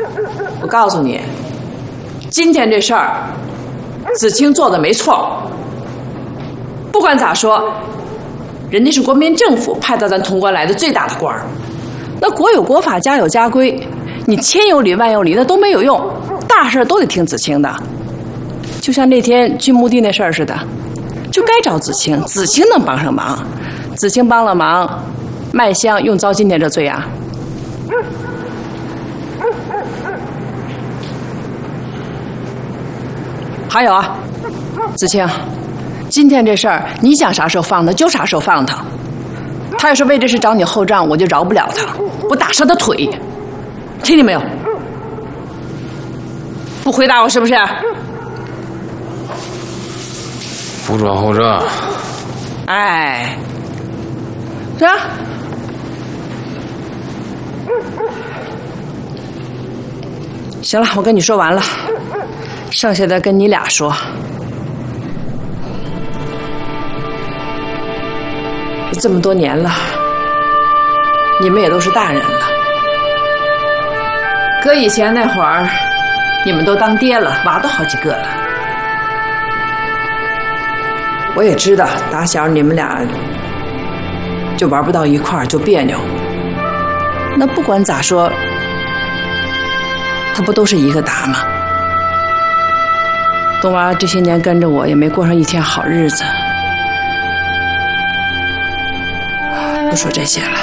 我告诉你，今天这事儿，子清做的没错。不管咋说，人家是国民政府派到咱潼关来的最大的官儿。那国有国法，家有家规，你千有理万有理，那都没有用，大事都得听子清的。就像那天去墓地那事儿似的，就该找子清，子清能帮上忙。子清帮了忙，麦香用遭今天这罪啊？还有啊，子清，今天这事儿你想啥时候放他就啥时候放他。他要是为这事找你后账，我就饶不了他，我打折他腿，听见没有？不回答我是不是？ 不转后账。 哎，是啊。行了，我跟你说完了，剩下的跟你俩说。这么多年了，你们也都是大人了。搁以前那会儿，你们都当爹了，娃都好几个了。我也知道，打小你们俩就玩不到一块儿，就别扭。那不管咋说，他不都是一个打吗？东娃这些年跟着我，也没过上一天好日子。不说这些了，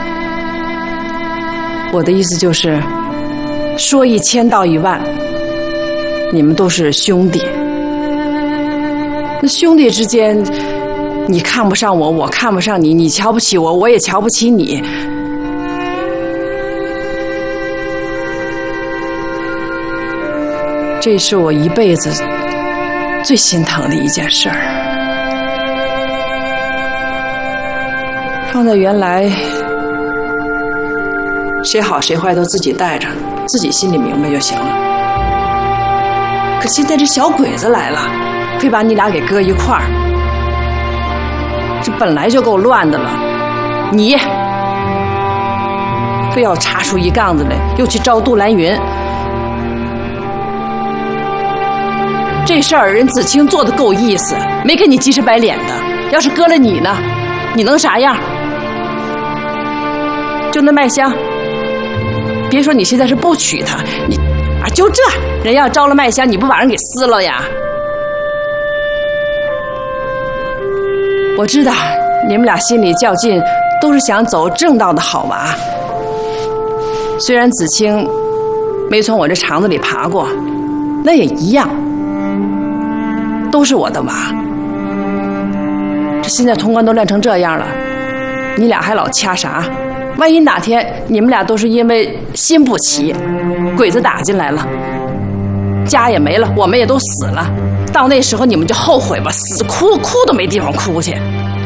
我的意思就是，说1000道1万，你们都是兄弟。那兄弟之间，你看不上我，我看不上你，你瞧不起我，我也瞧不起你。这是我一辈子最心疼的一件事儿。放在原来，谁好谁坏都自己带着，自己心里明白就行了。可现在这小鬼子来了，非把你俩给搁一块儿，这本来就够乱的了，你非要插出一杠子来，又去招杜兰云。这事儿人子清做的够意思，没跟你急赤白脸的。要是搁了你呢，你能啥样？就那麦香，别说你现在是不娶她，你啊就这人要招了麦香，你不把人给撕了呀？我知道你们俩心里较劲，都是想走正道的好娃。虽然子清没从我这肠子里爬过，那也一样，都是我的娃。这现在潼关都乱成这样了，你俩还老掐啥？万一哪天你们俩都是因为心不齐，鬼子打进来了，家也没了，我们也都死了，到那时候你们就后悔吧，死哭都没地方哭去。